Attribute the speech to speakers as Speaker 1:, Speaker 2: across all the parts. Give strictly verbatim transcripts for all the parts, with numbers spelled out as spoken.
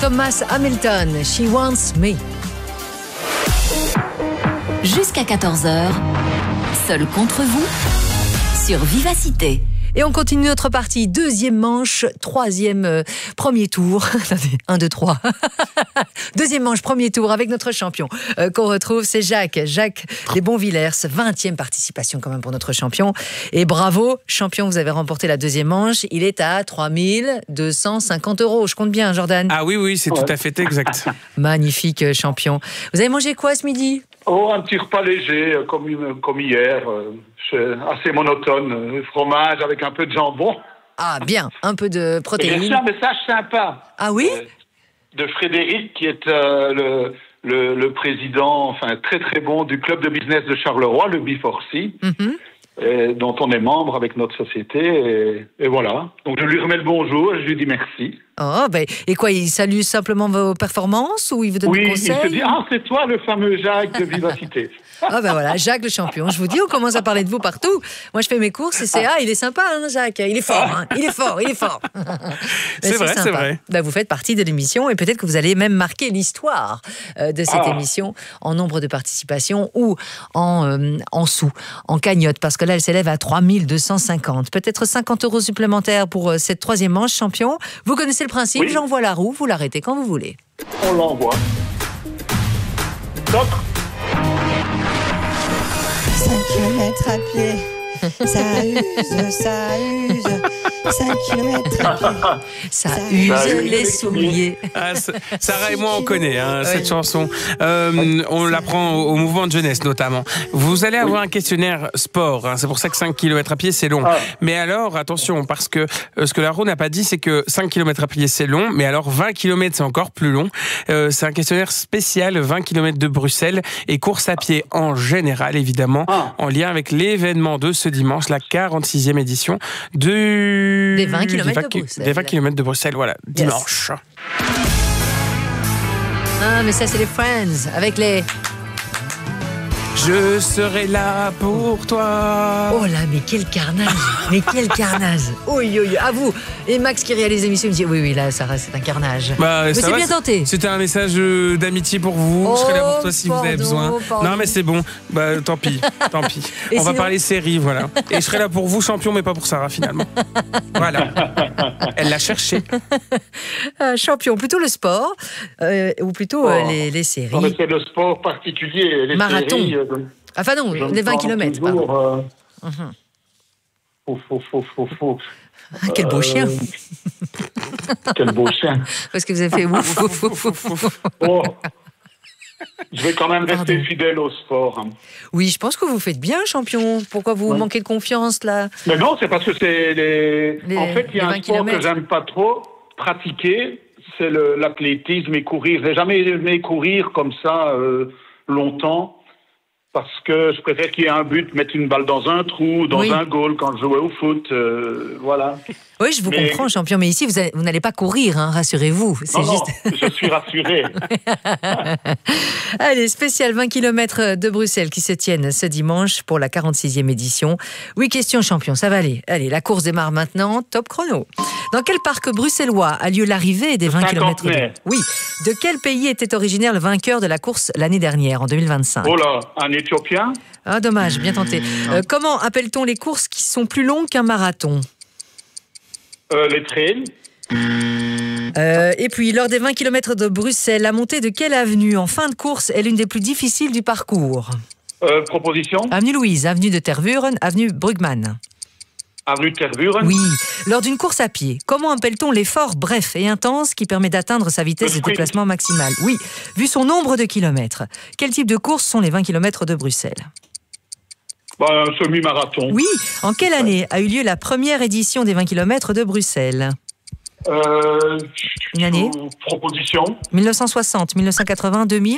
Speaker 1: Thomas Hamilton, She Wants Me.
Speaker 2: Jusqu'à quatorze heures, seul contre vous, sur Vivacité.
Speaker 1: Et on continue notre partie, deuxième manche, troisième, euh, premier tour. un, deux, trois. Deuxième manche, premier tour avec notre champion euh, qu'on retrouve, c'est Jacques. Jacques des Bonvillers, vingtième participation quand même pour notre champion. Et bravo, champion, vous avez remporté la deuxième manche. Il est à trois mille deux cent cinquante euros. Je compte bien, Jordan.
Speaker 3: Ah oui, oui, c'est ouais. tout à fait exact.
Speaker 1: Magnifique champion. Vous avez mangé quoi ce midi ?
Speaker 4: Oh, un petit repas léger, comme, comme hier, euh, assez monotone, euh, fromage avec un peu de jambon.
Speaker 1: Ah, bien, un peu de protéines.
Speaker 4: Et j'ai un message sympa.
Speaker 1: Ah oui
Speaker 4: euh, de Frédéric, qui est euh, le, le, le président, enfin, très très bon du club de business de Charleroi, le B quatre C, mm-hmm. et, dont on est membre avec notre société, et, et voilà. Donc je lui remets le bonjour, et je lui dis merci.
Speaker 1: Oh, ben, et quoi, il salue simplement vos performances ou il vous donne
Speaker 4: oui,
Speaker 1: des conseils ?
Speaker 4: Oui, il se dit, ah, c'est toi le fameux Jacques de Vivacité.
Speaker 1: Ah ben voilà, Jacques le champion. Je vous dis, on commence à parler de vous partout. Moi, je fais mes courses et c'est, ah, il est sympa, hein, Jacques. Il est fort, hein. Il est fort, il est fort.
Speaker 3: C'est, c'est vrai, sympa. C'est vrai.
Speaker 1: Ben, vous faites partie de l'émission et peut-être que vous allez même marquer l'histoire euh, de cette
Speaker 4: ah.
Speaker 1: émission en nombre de participations ou en, euh, en sous, en cagnotte, parce que là, elle s'élève à trois mille deux cent cinquante. Peut-être cinquante euros supplémentaires pour euh, cette troisième manche, champion. Vous connaissez le principe, oui. J'envoie la roue, vous l'arrêtez quand vous voulez.
Speaker 4: On l'envoie. Top.
Speaker 5: cinq kilomètres à pied, ça use, ça use. cinq kilomètres à pied.
Speaker 1: Ça, ça use ça les souliers.
Speaker 3: Ah, Sarah et moi, on connaît hein, oui. cette chanson. Euh, on l'apprend au, au mouvement de jeunesse, notamment. Vous allez avoir oui. un questionnaire sport. Hein, c'est pour ça que cinq kilomètres à pied, c'est long. Ah. Mais alors, attention, parce que euh, ce que la roue n'a pas dit, c'est que cinq kilomètres à pied, c'est long. Mais alors, vingt kilomètres, c'est encore plus long. Euh, c'est un questionnaire spécial, vingt kilomètres de Bruxelles et course à pied en général, évidemment, ah. en lien avec l'événement de ce dimanche, la quarante-sixième édition de...
Speaker 1: Des vingt kilomètres de Bruxelles.
Speaker 3: Des vingt kilomètres de Bruxelles, voilà, yes. dimanche.
Speaker 1: Ah, mais ça, c'est les Friends, avec les...
Speaker 3: Je serai là pour toi.
Speaker 1: Oh là, mais quel carnage. Mais quel carnage. Oui, oui, à vous. Et Max qui réalise l'émission, il me dit, oui, oui, là, Sarah, c'est un carnage.
Speaker 3: Bah,
Speaker 1: mais c'est
Speaker 3: va,
Speaker 1: bien tenté.
Speaker 3: C'était un message d'amitié pour vous. Oh, je serai là pour toi si pardon, vous avez besoin. Pardon. Non, mais c'est bon. Bah, tant pis, tant pis. On sinon... va parler série, voilà. Et je serai là pour vous, champion, mais pas pour Sarah, finalement. Voilà. Elle l'a cherché.
Speaker 1: euh, champion, plutôt le sport, euh, ou plutôt oh. euh, les, les séries.
Speaker 4: Non, mais c'est le sport particulier. Les
Speaker 1: Marathon.
Speaker 4: Séries, euh,
Speaker 1: Enfin non, les vingt kilomètres.
Speaker 4: Toujours, euh... mm-hmm. Faux, faux, faux, faux, faux.
Speaker 1: Ah, quel beau euh... chien.
Speaker 4: Quel beau chien.
Speaker 1: Parce que vous avez fait ouf, ouf, ouf, ouf, ouf.
Speaker 4: Oh. Je vais quand même rester Pardon. fidèle au sport. Hein.
Speaker 1: Oui, je pense que vous faites bien, champion. Pourquoi vous ouais. manquez de confiance, là ?
Speaker 4: Mais non, c'est parce que c'est les... les... En fait, il y a un sport kilomètres. que j'aime pas trop pratiquer, c'est le, l'athlétisme et courir. J'ai jamais aimé courir comme ça euh, longtemps. Parce que je préfère qu'il y ait un but, mettre une balle dans un trou, dans oui. un goal quand je jouais au foot, euh, voilà.
Speaker 1: Oui, je vous mais... comprends, champion, mais ici, vous, allez, vous n'allez pas courir, hein, rassurez-vous. C'est
Speaker 4: non,
Speaker 1: juste...
Speaker 4: non, je suis rassuré.
Speaker 1: Allez, spécial vingt kilomètres de Bruxelles qui se tiennent ce dimanche pour la quarante-sixième édition. Oui, question, champion, ça va aller. Allez, la course démarre maintenant, top chrono. Dans quel parc bruxellois a lieu l'arrivée des vingt kilomètres de... Oui. De quel pays était originaire le vainqueur de la course l'année dernière, en deux mille vingt-cinq ?
Speaker 4: Oh là, un Éthiopien ?
Speaker 1: Ah, dommage, bien tenté. Euh, comment appelle-t-on les courses qui sont plus longues qu'un marathon ?
Speaker 4: euh, Les trails.
Speaker 1: Euh, et puis, lors des vingt kilomètres de Bruxelles, la montée de quelle avenue en fin de course est l'une des plus difficiles du parcours ?
Speaker 4: euh, Proposition ?
Speaker 1: Avenue Louise, avenue de Tervuren, avenue Brugman.
Speaker 4: Avenue de Tervuren ?
Speaker 1: Oui. Lors d'une course à pied, comment appelle-t-on l'effort bref et intense qui permet d'atteindre sa vitesse de déplacement maximale ? Oui. Vu son nombre de kilomètres, quel type de course sont les vingt kilomètres de Bruxelles ?
Speaker 4: Bah, un semi-marathon.
Speaker 1: Oui. En quelle année a eu lieu la première édition des vingt kilomètres de Bruxelles ?
Speaker 4: Euh,
Speaker 1: Une année ?
Speaker 4: Proposition.
Speaker 1: mille neuf cent soixante, mille neuf cent quatre-vingts, deux mille ?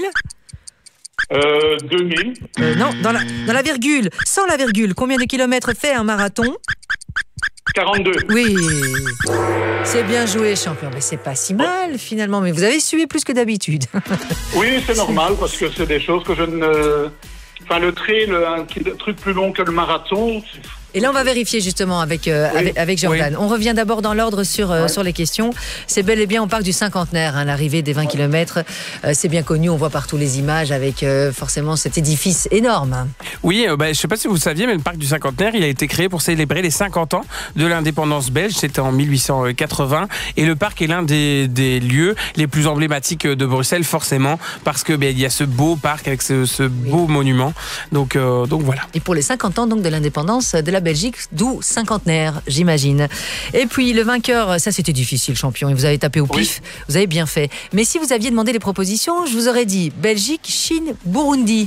Speaker 4: Euh, deux mille.
Speaker 1: Euh, non, dans la, dans la virgule. Sans la virgule, combien de kilomètres fait un marathon ?
Speaker 4: quarante-deux.
Speaker 1: Oui. C'est bien joué, champion. Mais c'est pas si mal, finalement. Mais vous avez suivi plus que d'habitude.
Speaker 4: Oui, c'est normal, parce que c'est des choses que je ne... Enfin, le trail, un truc plus long que le marathon,
Speaker 1: Et là, on va vérifier justement avec, euh, oui. avec, avec Jordan. Oui. On revient d'abord dans l'ordre sur, euh, ouais. sur les questions. C'est bel et bien, on parle du cinquantenaire, hein, l'arrivée des vingt kilomètres. Euh, c'est bien connu, on voit partout les images avec euh, forcément cet édifice énorme.
Speaker 3: Oui, euh, bah, je ne sais pas si vous saviez, mais le parc du cinquantenaire, il a été créé pour célébrer les cinquante ans de l'indépendance belge. C'était en mille huit cent quatre-vingts. Et le parc est l'un des, des lieux les plus emblématiques de Bruxelles, forcément, parce que bah, il y a ce beau parc avec ce, ce beau oui. monument. Donc, euh, donc voilà.
Speaker 1: Et pour les cinquante ans donc, de l'indépendance de la Belgique, d'où cinquantenaire, j'imagine. Et puis le vainqueur, ça c'était difficile, champion, et vous avez tapé au pif, oui. vous avez bien fait. Mais si vous aviez demandé les propositions, je vous aurais dit Belgique, Chine, Burundi.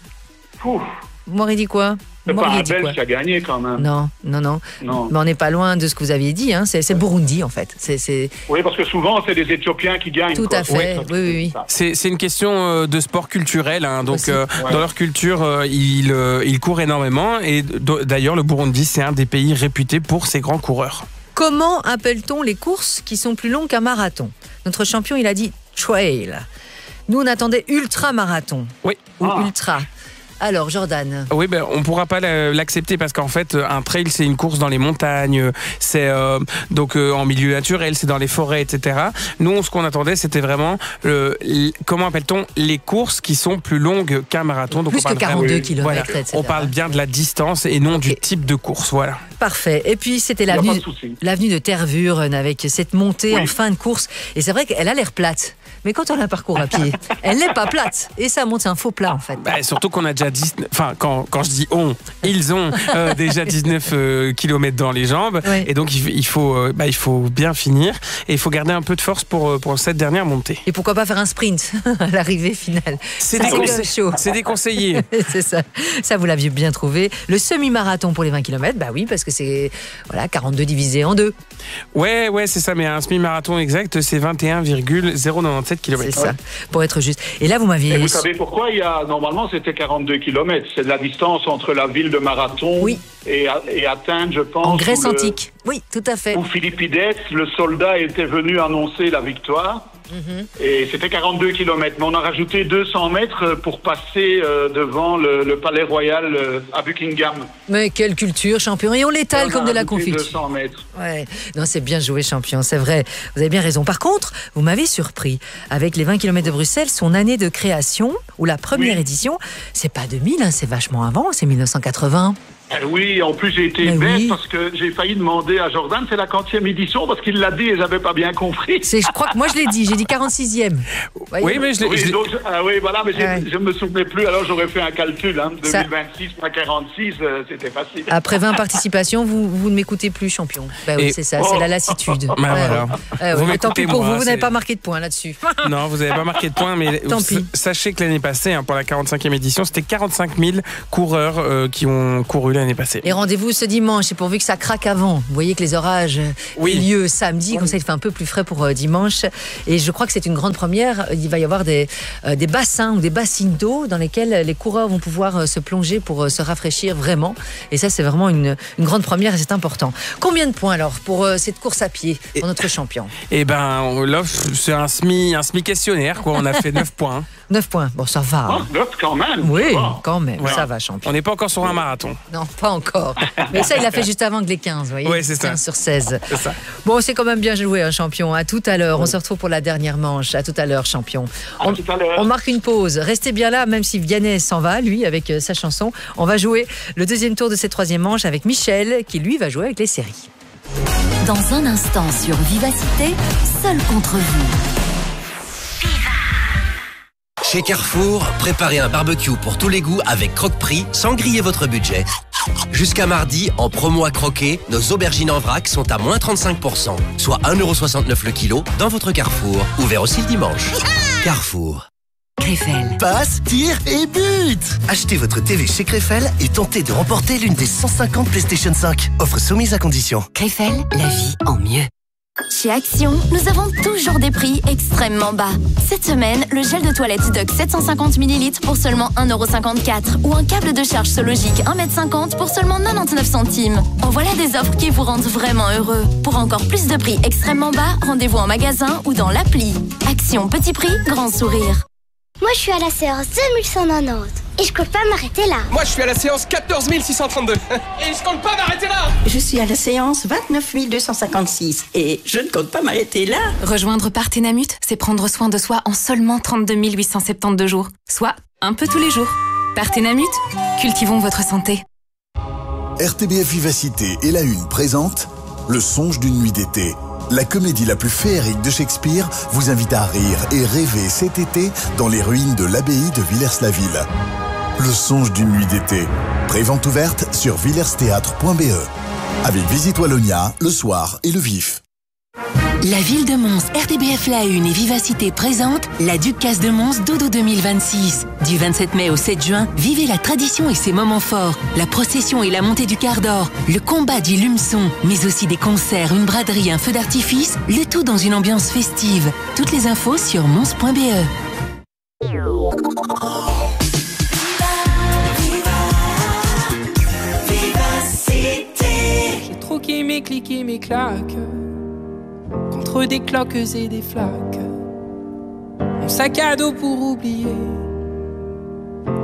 Speaker 4: Ouf.
Speaker 1: Vous m'aurez dit quoi?
Speaker 4: C'est pas un Belge qui a gagné quand même.
Speaker 1: Non, non, non. non. Mais on n'est pas loin de ce que vous aviez dit. Hein. C'est, c'est Burundi en fait. C'est, c'est...
Speaker 4: Oui, parce que souvent c'est des Éthiopiens qui gagnent.
Speaker 1: Tout
Speaker 4: quoi.
Speaker 1: à fait. Oui, oui, oui.
Speaker 3: C'est, c'est une question de sport culturel. Hein. Donc euh, ouais. dans leur culture, euh, ils, euh, ils courent énormément. Et d'ailleurs, le Burundi, c'est un des pays réputés pour ses grands coureurs.
Speaker 1: Comment appelle-t-on les courses qui sont plus longues qu'un marathon? Notre champion, il a dit trail. Nous, on attendait ultra-marathon.
Speaker 3: Oui.
Speaker 1: Ou
Speaker 4: ah.
Speaker 1: ultra. Alors, Jordan.
Speaker 3: Oui, ben, on ne pourra pas l'accepter parce qu'en fait, un trail, c'est une course dans les montagnes, c'est euh, donc euh, en milieu naturel, c'est dans les forêts, et cetera. Nous, ce qu'on attendait, c'était vraiment, euh, comment appelle-t-on les courses qui sont plus longues qu'un marathon. Donc
Speaker 1: plus
Speaker 3: on
Speaker 1: que quarante-deux kilomètres,
Speaker 3: voilà.
Speaker 1: et cetera.
Speaker 3: On parle bien de la distance et non okay. du type de course, voilà.
Speaker 1: Parfait. Et puis, c'était l'avenue, l'avenue de Tervuren avec cette montée oui. en fin de course. Et c'est vrai qu'elle a l'air plate. Mais quand on a un parcours à pied, elle n'est pas plate. Et ça monte, c'est un faux plat, en fait.
Speaker 3: Bah, surtout qu'on a déjà dix-neuf... Enfin, quand, quand je dis on, ils ont euh, déjà dix-neuf euh, kilomètres dans les jambes. Oui. Et donc, il, il, faut, euh, bah, il faut bien finir. Et il faut garder un peu de force pour, pour cette dernière montée.
Speaker 1: Et pourquoi pas faire un sprint à l'arrivée finale?
Speaker 3: C'est, ça, déconse- c'est, chaud. C'est déconseillé.
Speaker 1: C'est ça. Ça, vous l'aviez bien trouvé. Le semi-marathon pour les vingt kilomètres, bah oui, parce que c'est voilà, quarante-deux divisé en deux.
Speaker 3: Ouais, ouais, c'est ça. Mais un semi-marathon exact, c'est vingt et un virgule zéro quatre-vingt-dix-sept kilomètres.
Speaker 1: C'est ça, ouais. Pour être juste. Et là, vous m'aviez...
Speaker 4: Et vous savez pourquoi il y a... Normalement, c'était quarante-deux kilomètres. C'est de la distance entre la ville de Marathon oui. et, et Athènes, je pense.
Speaker 1: En Grèce antique. Le... Oui, tout à fait.
Speaker 4: Où Philippides, le soldat, était venu annoncer la victoire. Mm-hmm. Et c'était quarante-deux kilomètres. Mais on a rajouté deux cents mètres pour passer euh, devant le, le palais royal euh, à Buckingham.
Speaker 1: Mais quelle culture, champion. Et on l'étale comme de la confiture.
Speaker 4: deux cents mètres.
Speaker 1: Ouais. Non, c'est bien joué, champion. C'est vrai. Vous avez bien raison. Par contre, vous m'avez surpris. Avec les vingt kilomètres de Bruxelles, son année de création, ou la première oui. édition, c'est pas deux mille, hein, c'est vachement avant, c'est mille neuf cent quatre-vingts.
Speaker 4: Oui, en plus j'ai été mais bête oui. parce que j'ai failli demander à Jordan, c'est la quantième édition parce qu'il l'a dit et j'avais pas bien compris.
Speaker 1: C'est, je crois que moi je l'ai dit, j'ai dit quarante-sixième.
Speaker 3: Voyez oui, mais je l'ai.
Speaker 4: Oui,
Speaker 3: je l'ai...
Speaker 4: Donc, ah oui, voilà, mais ouais. je me souvenais plus. Alors j'aurais fait un calcul. Hein, deux mille vingt-six moins quarante-six, euh, c'était facile.
Speaker 1: Après vingt participations, vous, vous ne m'écoutez plus, champion. Ben oui, et... c'est ça, oh. c'est la lassitude.
Speaker 3: Ben ouais, voilà.
Speaker 1: ouais, vous ouais, tant pis pour moi, vous, vous n'avez pas marqué de points là-dessus.
Speaker 3: Non, vous n'avez pas marqué de points, mais
Speaker 1: tant pis.
Speaker 3: Sachez que l'année passée, hein, pour la quarante-cinquième édition, c'était quarante-cinq mille coureurs euh, qui ont couru l'année passée.
Speaker 1: Et rendez-vous ce dimanche, et pourvu que ça craque avant. Vous voyez que les orages oui. aient lieu samedi, oui. comme ça il fait un peu plus frais pour euh, dimanche. Et je crois que c'est une grande première. Il va y avoir des, euh, des bassins ou des bassines d'eau dans lesquels les coureurs vont pouvoir euh, se plonger pour euh, se rafraîchir vraiment. Et ça, c'est vraiment une, une grande première et c'est important. Combien de points alors pour euh, cette course à pied pour et, notre champion?
Speaker 3: Eh ben, là, c'est un semi, un semi questionnaire, quoi. On a fait neuf points.
Speaker 1: neuf points, bon, ça va.
Speaker 4: Oh, neuf quand même.
Speaker 1: Oui, wow. quand même, ouais. ça va, champion.
Speaker 3: On n'est pas encore sur un marathon.
Speaker 1: Non, pas encore. Mais ça, il l'a fait juste avant que les quinze, vous voyez.
Speaker 3: Oui, c'est ça.
Speaker 1: quinze sur seize.
Speaker 3: C'est ça.
Speaker 1: Bon, c'est quand même bien joué, hein, champion. À tout à l'heure. Oui. On se retrouve pour la dernière manche. À tout à l'heure, champion.
Speaker 4: À
Speaker 1: on,
Speaker 4: tout à l'heure.
Speaker 1: On marque une pause. Restez bien là, même si Vianney s'en va, lui, avec euh, sa chanson. On va jouer le deuxième tour de cette troisième manche avec Michel, qui, lui, va jouer avec les séries.
Speaker 2: Dans un instant sur Vivacité, seul contre vous.
Speaker 6: Chez Carrefour, préparez un barbecue pour tous les goûts avec Croque-Prix sans griller votre budget. Jusqu'à mardi, en promo à croquer, nos aubergines en vrac sont à moins trente-cinq pour cent, soit un euro soixante-neuf le kilo dans votre Carrefour. Ouvert aussi le dimanche. Carrefour.
Speaker 2: Krefel.
Speaker 7: Passe, tire et but. Achetez votre T V chez Krefel et tentez de remporter l'une des cent cinquante PlayStation cinq. Offre soumise à condition.
Speaker 2: Krefel, la vie en mieux.
Speaker 8: Chez Action, nous avons toujours des prix extrêmement bas. Cette semaine, le gel de toilette Duck sept cent cinquante millilitres pour seulement un euro cinquante-quatre ou un câble de charge Sologic un mètre cinquante pour seulement quatre-vingt-dix-neuf centimes. En voilà des offres qui vous rendent vraiment heureux. Pour encore plus de prix extrêmement bas, rendez-vous en magasin ou dans l'appli. Action, petit prix, grand sourire.
Speaker 9: Moi, je suis à la séance deux mille cent quatre-vingt-dix. Et je compte pas m'arrêter là.
Speaker 10: Moi, je suis à la séance quatorze mille six cent trente-deux. Et je compte pas m'arrêter là.
Speaker 11: Je suis à la séance vingt-neuf mille deux cent cinquante-six. Et je ne compte pas m'arrêter là.
Speaker 12: Rejoindre Partenamut, c'est prendre soin de soi en seulement trente-deux mille huit cent soixante-douze jours. Soit un peu tous les jours. Partenamut, cultivons votre santé.
Speaker 13: R T B F Vivacité et La Une présente Le Songe d'une nuit d'été. La comédie la plus féerique de Shakespeare vous invite à rire et rêver cet été dans les ruines de l'abbaye de Villers-la-Ville. Le Songe d'une nuit d'été. Prévente ouverte sur villers théâtre point b e. Avec Visite Wallonia, Le Soir et Le Vif.
Speaker 14: La ville de Mons, R T B F La Une et Vivacité présente la Ducasse de Mons Dodo deux mille vingt-six. Du vingt-sept mai au sept juin, vivez la tradition et ses moments forts. La procession et la montée du quart d'or, le combat du lumeçon, mais aussi des concerts, une braderie, un feu d'artifice, le tout dans une ambiance festive. Toutes les infos sur mons point b e.
Speaker 15: J'ai troqué mes clics et mes claques contre des cloques et des flaques. Mon sac à dos pour oublier